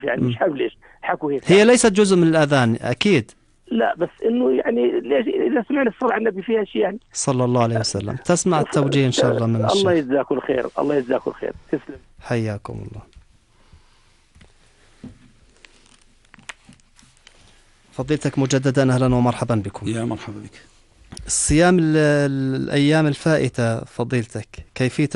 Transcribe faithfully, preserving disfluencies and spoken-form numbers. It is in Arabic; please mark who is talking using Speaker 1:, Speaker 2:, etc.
Speaker 1: يعني مش عارف ليش حكوا هيك
Speaker 2: هي
Speaker 1: يعني.
Speaker 2: ليست جزء من الأذان أكيد.
Speaker 1: لا بس انه يعني ليش اذا سمعنا الصلاة على النبي فيها شيء يعني.
Speaker 2: صلى الله عليه وسلم. تسمع التوجيه إن شاء الله من
Speaker 1: الله
Speaker 2: الشيخ.
Speaker 1: يجزاكم الخير، الله يجزاكم الخير، تسلم.
Speaker 2: حياكم الله. فضيلتك مجددا أهلا ومرحبا بكم.
Speaker 3: يا مرحبا بك.
Speaker 2: الصيام ال- الأيام الفائتة فضيلتك كيفية